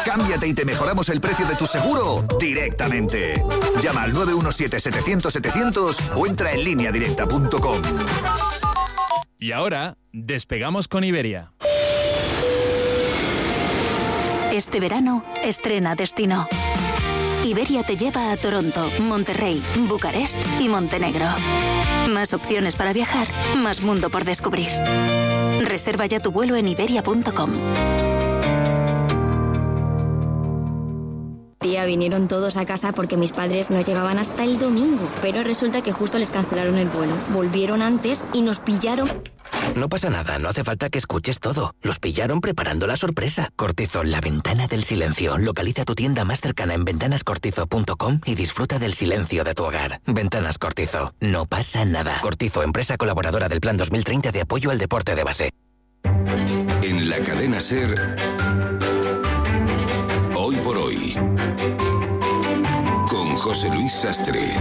Cámbiate y te mejoramos el precio de tu seguro directamente. Llama al 917-700-700 o entra en lineadirecta.com. Y ahora, despegamos con Iberia. Este verano, estrena destino. Iberia te lleva a Toronto, Monterrey, Bucarest y Montenegro. Más opciones para viajar, más mundo por descubrir. Reserva ya tu vuelo en iberia.com. Tía, vinieron todos a casa porque mis padres no llegaban hasta el domingo, pero resulta que justo les cancelaron el vuelo. Volvieron antes y nos pillaron. No pasa nada, no hace falta que escuches todo. Los pillaron preparando la sorpresa. Cortizo, la ventana del silencio. Localiza tu tienda más cercana en ventanascortizo.com y disfruta del silencio de tu hogar. Ventanas Cortizo, no pasa nada. Cortizo, empresa colaboradora del Plan 2030 de apoyo al deporte de base. En la cadena SER, Hoy por Hoy, con José Luis Sastre.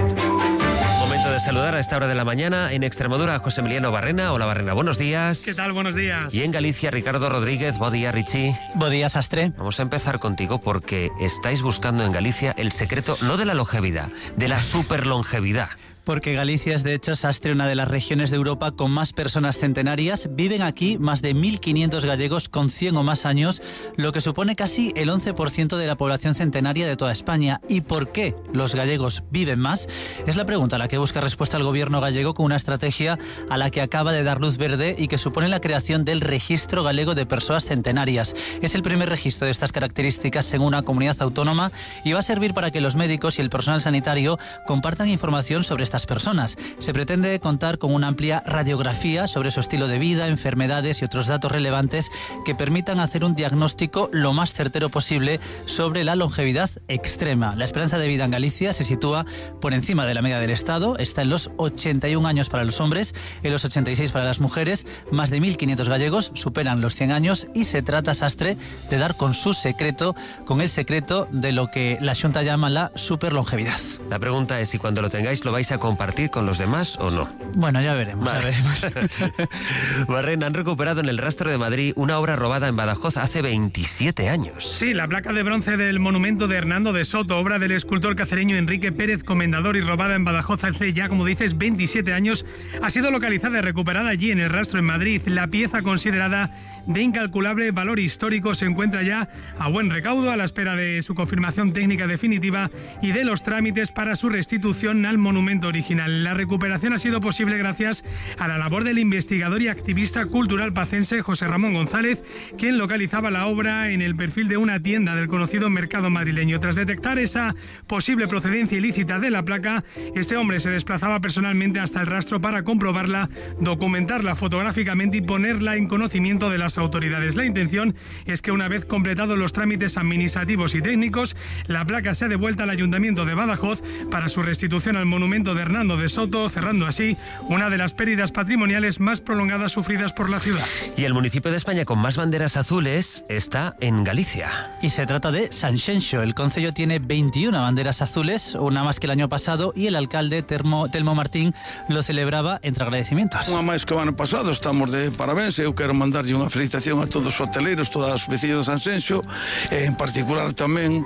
Momento de saludar a esta hora de la mañana en Extremadura a José Emiliano Barrena. Hola Barrena, buenos días. ¿Qué tal? Buenos días. Y en Galicia, Ricardo Rodríguez. Buen día, Richie. Buen día, Sastre. Vamos a empezar contigo porque estáis buscando en Galicia el secreto no de la longevidad, de la superlongevidad. Porque Galicia es, de hecho, Sastre, una de las regiones de Europa con más personas centenarias. Viven aquí más de 1.500 gallegos con 100 o más años, lo que supone casi el 11% de la población centenaria de toda España. ¿Y por qué los gallegos viven más? Es la pregunta a la que busca respuesta el gobierno gallego con una estrategia a la que acaba de dar luz verde y que supone la creación del Registro Galego de Persoas Centenarias. Es el primer registro de estas características en una comunidad autónoma y va a servir para que los médicos y el personal sanitario compartan información sobre estas personas. Se pretende contar con una amplia radiografía sobre su estilo de vida, enfermedades y otros datos relevantes que permitan hacer un diagnóstico lo más certero posible sobre la longevidad extrema. La esperanza de vida en Galicia se sitúa por encima de la media del Estado, está en los 81 años para los hombres, en los 86 para las mujeres. Más de 1.500 gallegos superan los 100 años y se trata, Sastre, de dar con su secreto, con el secreto de lo que la Xunta llama la superlongevidad. La pregunta es si cuando lo tengáis lo vais a compartir con los demás o no. Bueno, ya veremos. Vale. Ya veremos. Barrena, han recuperado en el Rastro de Madrid una obra robada en Badajoz hace 27 años. Sí, la placa de bronce del monumento de Hernando de Soto, obra del escultor cacereño Enrique Pérez Comendador y robada en Badajoz hace ya, como dices, 27 años, ha sido localizada y recuperada allí en el Rastro en Madrid. La pieza, considerada de incalculable valor histórico, se encuentra ya a buen recaudo, a la espera de su confirmación técnica definitiva y de los trámites para su restitución al monumento original. La recuperación ha sido posible gracias a la labor del investigador y activista cultural pacense José Ramón González, quien localizaba la obra en el perfil de una tienda del conocido mercado madrileño. Tras detectar esa posible procedencia ilícita de la placa, este hombre se desplazaba personalmente hasta el rastro para comprobarla, documentarla fotográficamente y ponerla en conocimiento de las autoridades. La intención es que, una vez completados los trámites administrativos y técnicos, la placa sea devuelta al Ayuntamiento de Badajoz para su restitución al monumento de Hernando de Soto, cerrando así una de las pérdidas patrimoniales más prolongadas sufridas por la ciudad. Y el municipio de España con más banderas azules está en Galicia. Y se trata de Sanxenxo. El concello tiene 21 banderas azules, una más que el año pasado, y el alcalde Telmo Martín lo celebraba entre agradecimientos. Unha máis que o ano pasado, estamos de parabéns. Eu quero mandarlle unha felicitación a todos os hoteleiros, todas as veciñas de Sanxenxo, e en particular tamén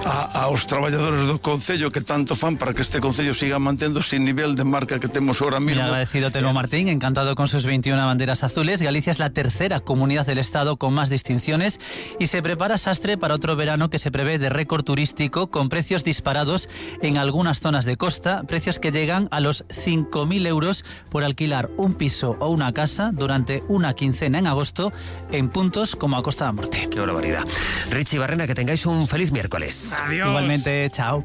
aos traballadores do concello que tanto fan para que este concello siga mantendo ese nivel de marca que tenemos ahora mismo. Muy agradecido Telmo Martín, encantado con sus 21 banderas azules. Galicia es la tercera comunidad del Estado con más distinciones y se prepara, Sastre, para otro verano que se prevé de récord turístico, con precios disparados en algunas zonas de costa, precios que llegan a los 5.000 euros por alquilar un piso o una casa durante una quincena en agosto en puntos como a Costa da Morte. Qué barbaridad. Richie Barrena, que tengáis un feliz miércoles. Adiós. Igualmente, chao.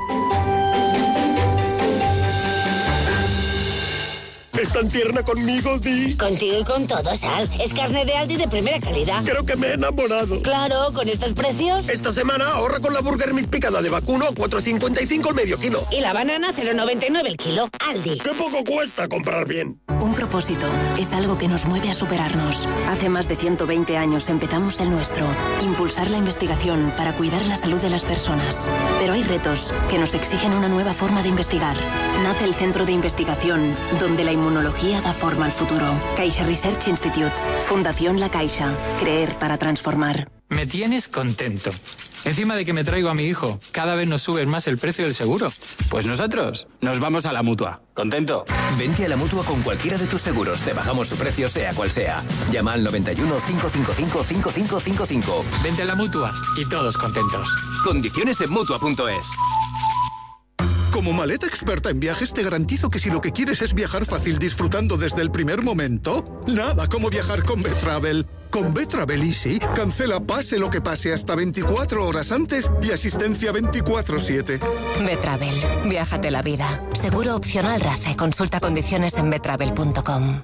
¿Es tan tierna conmigo, Di? Contigo y con todo, Sal. Es carne de Aldi de primera calidad. Creo que me he enamorado. Claro, con estos precios. Esta semana ahorra con la Burger Meat picada de vacuno a 4,55 el medio kilo. Y la banana 0,99 el kilo. Aldi. ¡Qué poco cuesta comprar bien! Un propósito es algo que nos mueve a superarnos. Hace más de 120 años empezamos el nuestro. Impulsar la investigación para cuidar la salud de las personas. Pero hay retos que nos exigen una nueva forma de investigar. Nace el Centro de Investigación, donde la inmunología da forma al futuro. Caixa Research Institute. Fundación La Caixa. Creer para transformar. Me tienes contento. Encima de que me traigo a mi hijo, cada vez nos suben más el precio del seguro. Pues nosotros nos vamos a la Mutua. ¿Contento? Vente a la Mutua con cualquiera de tus seguros. Te bajamos su precio sea cual sea. Llama al 91 555 5555. Vente a la Mutua y todos contentos. Condiciones en Mutua.es. Como maleta experta en viajes, te garantizo que si lo que quieres es viajar fácil disfrutando desde el primer momento, nada como viajar con Betravel. Con Betravel Easy, cancela pase lo que pase hasta 24 horas antes y asistencia 24/7. Betravel, viájate la vida. Seguro opcional RACE. Consulta condiciones en betravel.com.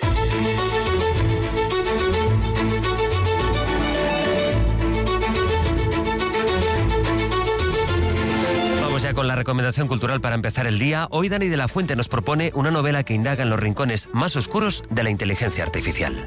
Ya con la recomendación cultural para empezar el día, hoy Dani de la Fuente nos propone una novela que indaga en los rincones más oscuros de la inteligencia artificial.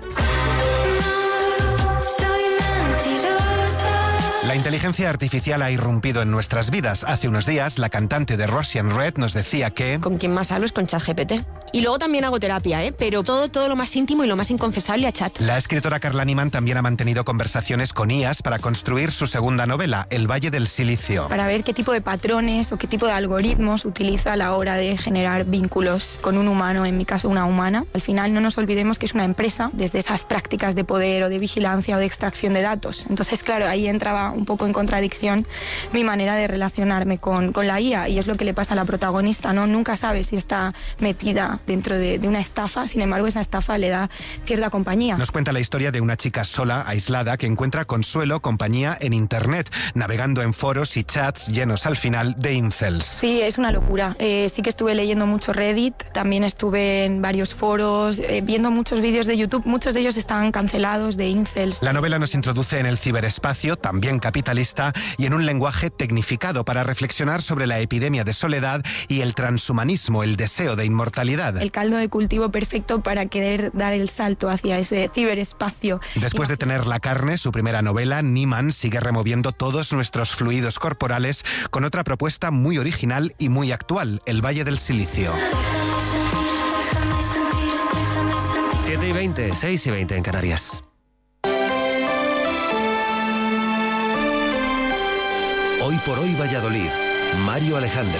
La inteligencia artificial ha irrumpido en nuestras vidas. Hace unos días, la cantante de Russian Red nos decía que... Con quien más hablo es con ChatGPT. Y luego también hago terapia, pero todo lo más íntimo y lo más inconfesable a chat. La escritora Carla Niman también ha mantenido conversaciones con IAs para construir su segunda novela, El Valle del Silicio. Para ver qué tipo de patrones o qué tipo de algoritmos utiliza a la hora de generar vínculos con un humano, en mi caso una humana. Al final no nos olvidemos que es una empresa desde esas prácticas de poder o de vigilancia o de extracción de datos. Entonces, claro, ahí entraba un poco en contradicción mi manera de relacionarme con la IA, y es lo que le pasa a la protagonista, ¿no? Nunca sabe si está metida dentro de una estafa, sin embargo esa estafa le da cierta compañía. Nos cuenta la historia de una chica sola, aislada, que encuentra consuelo, compañía en internet, navegando en foros y chats llenos al final de incels. Sí, es una locura. Sí que estuve leyendo mucho Reddit, también estuve en varios foros, viendo muchos vídeos de YouTube, muchos de ellos estaban cancelados de incels. La novela nos introduce en el ciberespacio, también capitalista, y en un lenguaje tecnificado para reflexionar sobre la epidemia de soledad y el transhumanismo, el deseo de inmortalidad. El caldo de cultivo perfecto para querer dar el salto hacia ese ciberespacio. Después de tener La carne, su primera novela, Niman sigue removiendo todos nuestros fluidos corporales con otra propuesta muy original y muy actual, El Valle del Silicio. 7:20, 6:20 en Canarias. Hoy por hoy Valladolid. Mario Alejandre.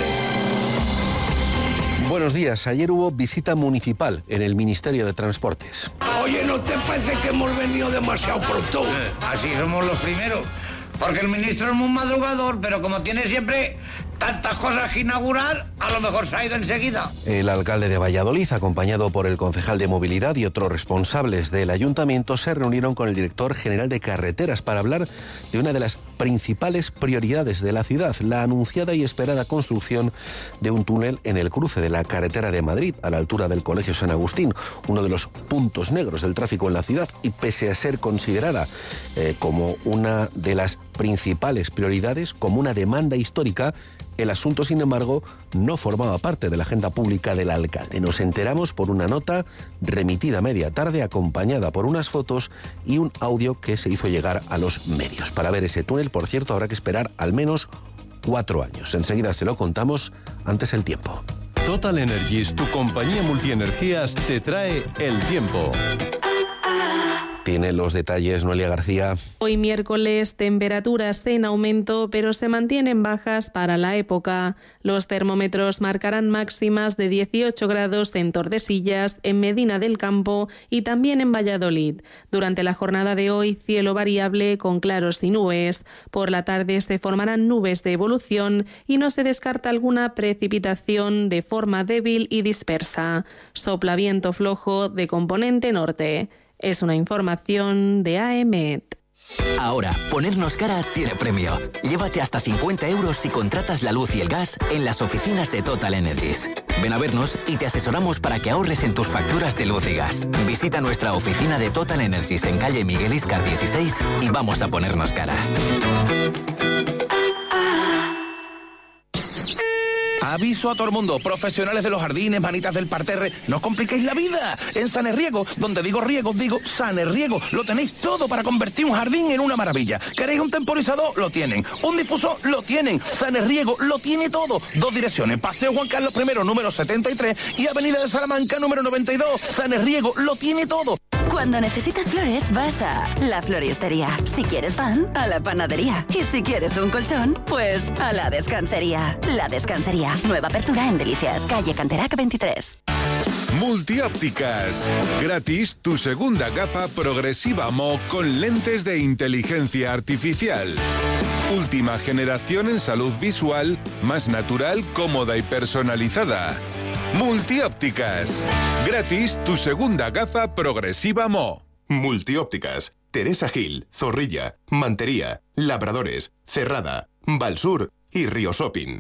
Buenos días. Ayer hubo visita municipal en el Ministerio de Transportes. Oye, ¿no te parece que hemos venido demasiado pronto? Así somos los primeros. Porque el ministro es muy madrugador, pero como tiene siempre tantas cosas que inaugurar, a lo mejor se ha ido enseguida. El alcalde de Valladolid, acompañado por el concejal de Movilidad y otros responsables del ayuntamiento, se reunieron con el director general de Carreteras para hablar de una de las principales prioridades de la ciudad, la anunciada y esperada construcción de un túnel en el cruce de la carretera de Madrid, a la altura del Colegio San Agustín, uno de los puntos negros del tráfico en la ciudad, y pese a ser considerada como una de las principales prioridades, como una demanda histórica, el asunto, sin embargo, no formaba parte de la agenda pública del alcalde. Nos enteramos por una nota remitida a media tarde, acompañada por unas fotos y un audio que se hizo llegar a los medios. Para ver ese túnel, por cierto, habrá que esperar al menos 4 años. Enseguida se lo contamos, antes el tiempo. Total Energies, tu compañía multienergías, te trae el tiempo. Tiene los detalles Noelia García. Hoy miércoles, temperaturas en aumento, pero se mantienen bajas para la época. Los termómetros marcarán máximas de 18 grados en Tordesillas, en Medina del Campo y también en Valladolid. Durante la jornada de hoy, cielo variable con claros y nubes. Por la tarde se formarán nubes de evolución y no se descarta alguna precipitación de forma débil y dispersa. Sopla viento flojo de componente norte. Es una información de AEMET. Ahora, ponernos cara tiene premio. Llévate hasta 50 euros si contratas la luz y el gas en las oficinas de Total Energies. Ven a vernos y te asesoramos para que ahorres en tus facturas de luz y gas. Visita nuestra oficina de Total Energies en calle Miguel Iscar 16 y vamos a ponernos cara. Aviso a todo el mundo, profesionales de los jardines, manitas del parterre, no os compliquéis la vida. En Sanerriego, donde digo riego, digo Sanerriego, lo tenéis todo para convertir un jardín en una maravilla. ¿Queréis un temporizador? Lo tienen. ¿Un difusor? Lo tienen. Sanerriego lo tiene todo. 2 direcciones, Paseo Juan Carlos I, número 73, y Avenida de Salamanca, número 92. Sanerriego lo tiene todo. Cuando necesitas flores, vas a La Floristería. Si quieres pan, a la panadería. Y si quieres un colchón, pues a La Descansería. La Descansería. Nueva apertura en Delicias, calle Canterac 23. Multiópticas. Gratis tu segunda gafa progresiva Mo con lentes de inteligencia artificial. Última generación en salud visual, más natural, cómoda y personalizada. Multiópticas. Gratis tu segunda gafa progresiva Mo. Multiópticas. Teresa Gil, Zorrilla, Mantería, Labradores, Cerrada, Valsur y Río Shopping.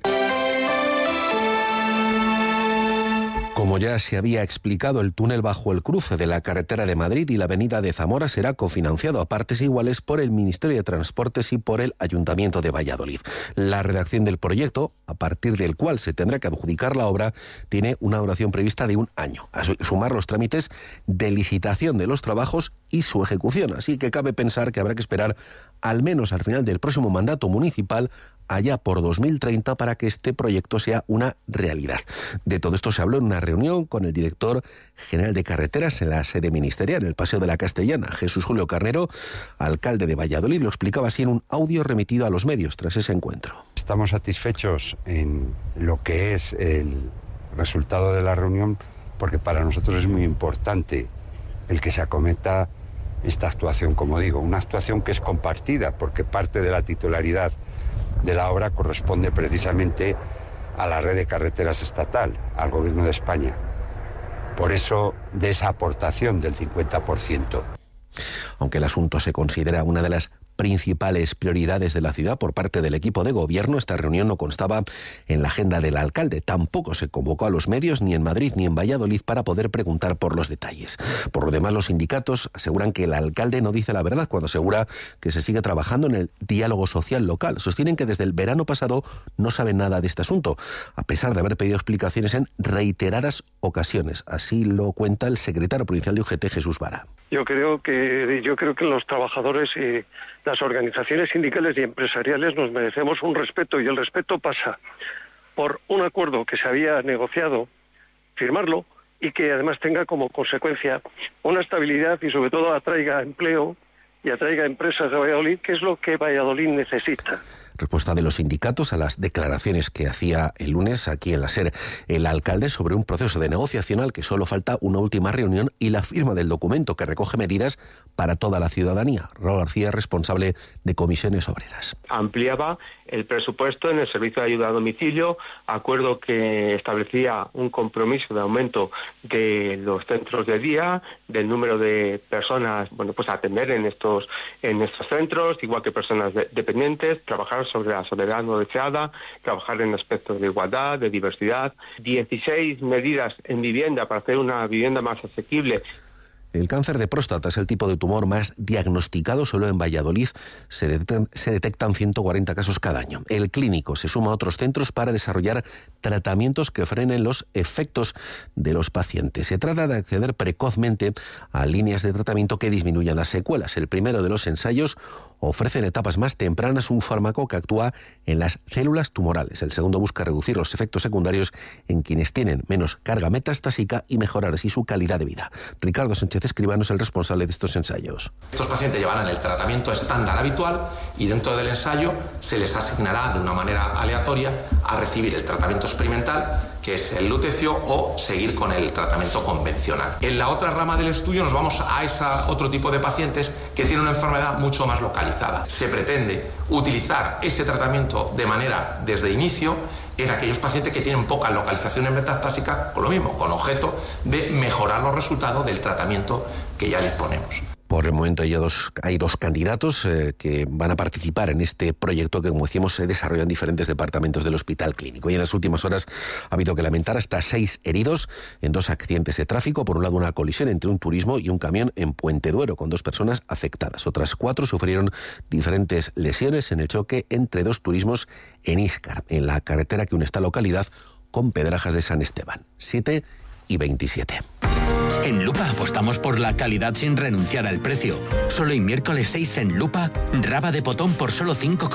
Como ya se había explicado, el túnel bajo el cruce de la carretera de Madrid y la avenida de Zamora será cofinanciado a partes iguales por el Ministerio de Transportes y por el Ayuntamiento de Valladolid. La redacción del proyecto, a partir del cual se tendrá que adjudicar la obra, tiene una duración prevista de 1 año, a sumar los trámites de licitación de los trabajos y su ejecución. Así que cabe pensar que habrá que esperar al menos al final del próximo mandato municipal, allá por 2030, para que este proyecto sea una realidad. De todo esto se habló en una reunión con el director general de carreteras en la sede ministerial, en el Paseo de la Castellana. Jesús Julio Carnero, alcalde de Valladolid, lo explicaba así en un audio remitido a los medios tras ese encuentro. Estamos satisfechos en lo que es el resultado de la reunión, porque para nosotros es muy importante el que se acometa esta actuación, como digo, una actuación que es compartida, porque parte de la titularidad de la obra corresponde precisamente a la red de carreteras estatal, al Gobierno de España. Por eso, de esa aportación del 50%. Aunque el asunto se considera una de las principales prioridades de la ciudad por parte del equipo de gobierno, esta reunión no constaba en la agenda del alcalde. Tampoco se convocó a los medios ni en Madrid ni en Valladolid para poder preguntar por los detalles. Por lo demás, los sindicatos aseguran que el alcalde no dice la verdad cuando asegura que se sigue trabajando en el diálogo social local. Sostienen que desde el verano pasado no saben nada de este asunto, a pesar de haber pedido explicaciones en reiteradas ocasiones. Así lo cuenta el secretario provincial de UGT, Jesús Vara. Yo creo que los trabajadores y las organizaciones sindicales y empresariales nos merecemos un respeto, y el respeto pasa por un acuerdo que se había negociado, firmarlo, y que además tenga como consecuencia una estabilidad y sobre todo atraiga empleo y atraiga empresas a Valladolid, que es lo que Valladolid necesita. Respuesta de los sindicatos a las declaraciones que hacía el lunes aquí en la SER el alcalde sobre un proceso de negociación al que solo falta una última reunión y la firma del documento que recoge medidas para toda la ciudadanía. Raúl García, responsable de Comisiones Obreras. Ampliaba el presupuesto en el servicio de ayuda a domicilio, acuerdo que establecía un compromiso de aumento de los centros de día, del número de personas, a atender en estos centros, igual que personas dependientes, trabajar sobre la soledad no deseada, trabajar en aspectos de igualdad, de diversidad, 16 medidas en vivienda para hacer una vivienda más asequible. El cáncer de próstata es el tipo de tumor más diagnosticado. Solo en Valladolid se detectan 140 casos cada año. El clínico se suma a otros centros para desarrollar tratamientos que frenen los efectos de los pacientes. Se trata de acceder precozmente a líneas de tratamiento que disminuyan las secuelas. El primero de los ensayos ofrece en etapas más tempranas un fármaco que actúa en las células tumorales. El segundo busca reducir los efectos secundarios en quienes tienen menos carga metastásica y mejorar así su calidad de vida. Ricardo Sánchez Escribano es el responsable de estos ensayos. Estos pacientes llevarán el tratamiento estándar habitual y dentro del ensayo se les asignará de una manera aleatoria a recibir el tratamiento experimental, que es el lutecio, o seguir con el tratamiento convencional. En la otra rama del estudio nos vamos a ese otro tipo de pacientes que tienen una enfermedad mucho más localizada. Se pretende utilizar ese tratamiento de manera desde inicio en aquellos pacientes que tienen pocas localizaciones metastásicas, con lo mismo, con objeto de mejorar los resultados del tratamiento que ya disponemos. Por el momento hay dos candidatos que van a participar en este proyecto que, como decíamos, se desarrolla en diferentes departamentos del Hospital Clínico. Y en las últimas horas ha habido que lamentar hasta 6 heridos en 2 accidentes de tráfico. Por un lado, una colisión entre un turismo y un camión en Puente Duero, con 2 personas afectadas. Otras 4 sufrieron diferentes lesiones en el choque entre 2 turismos en Íscar, en la carretera que une esta localidad con Pedrajas de San Esteban. 7 y 27. En Lupa apostamos por la calidad sin renunciar al precio. Solo hoy miércoles 6 en Lupa, raba de potón por solo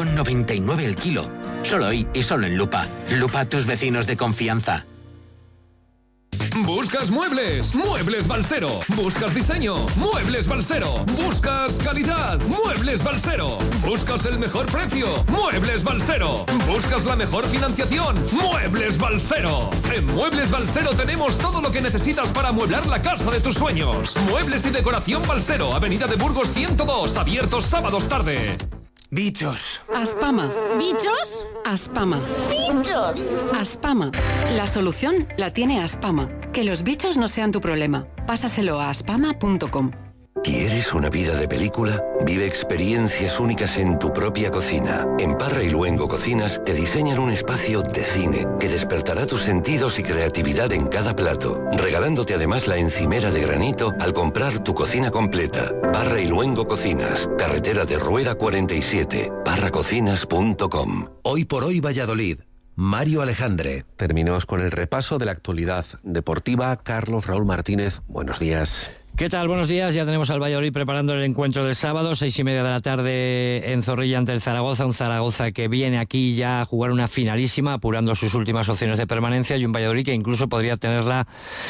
5,99 el kilo. Solo hoy y solo en Lupa. Lupa, tus vecinos de confianza. ¿Buscas muebles? Muebles Balsero. ¿Buscas diseño? Muebles Balsero. ¿Buscas calidad? Muebles Balsero. ¿Buscas el mejor precio? Muebles Balsero. ¿Buscas la mejor financiación? Muebles Balsero. En Muebles Balsero tenemos todo lo que necesitas para amueblar la casa de tus sueños. Muebles y decoración Balsero, Avenida de Burgos 102, abiertos sábados tarde. Bichos. Aspama. ¿Bichos? Aspama. ¡Bichos! Aspama. La solución la tiene Aspama. Que los bichos no sean tu problema. Pásaselo a aspama.com. ¿Quieres una vida de película? Vive experiencias únicas en tu propia cocina. En Parra y Luengo Cocinas te diseñan un espacio de cine que despertará tus sentidos y creatividad en cada plato, regalándote además la encimera de granito al comprar tu cocina completa. Parra y Luengo Cocinas, carretera de Rueda 47, parracocinas.com. Hoy por hoy Valladolid. Mario Alejandre. Terminamos con el repaso de la actualidad deportiva. Carlos Raúl Martínez, buenos días. ¿Qué tal? Buenos días. Ya tenemos al Valladolid preparando el encuentro del sábado, 6:30 de la tarde en Zorrilla ante el Zaragoza. Un Zaragoza que viene aquí ya a jugar una finalísima, apurando sus últimas opciones de permanencia, y un Valladolid que incluso podría tenerla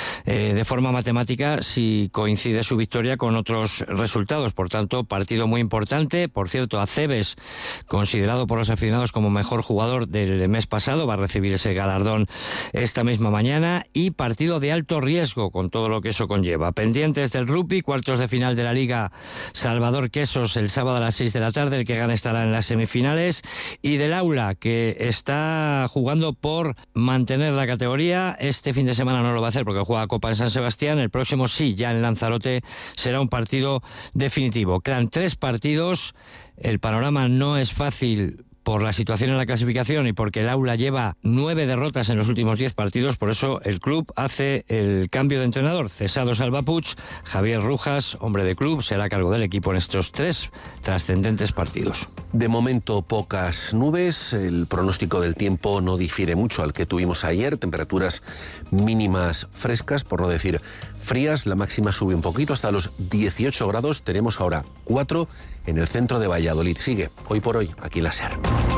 de forma matemática si coincide su victoria con otros resultados. Por tanto, partido muy importante. Por cierto, Acebes, considerado por los aficionados como mejor jugador del mes pasado, va a recibir ese galardón esta misma mañana. Y partido de alto riesgo, con todo lo que eso conlleva. Pendientes del rugby, cuartos de final de la Liga Salvador Quesos el sábado a las 6 de la tarde, el que gane estará en las semifinales, y del Aula, que está jugando por mantener la categoría. Este fin de semana no lo va a hacer porque juega Copa en San Sebastián, el próximo sí, ya en Lanzarote será un partido definitivo. Quedan 3 partidos, el panorama no es fácil por la situación en la clasificación y porque el Aula lleva 9 derrotas en los últimos 10 partidos. Por eso el club hace el cambio de entrenador. Cesado Salva Puig, Javier Rujas, hombre de club, será a cargo del equipo en estos 3 trascendentes partidos. De momento pocas nubes, el pronóstico del tiempo no difiere mucho al que tuvimos ayer, temperaturas mínimas frescas, por no decir frías, la máxima sube un poquito hasta los 18 grados, tenemos ahora 4 en el centro de Valladolid. Sigue Hoy por Hoy, aquí en la SER.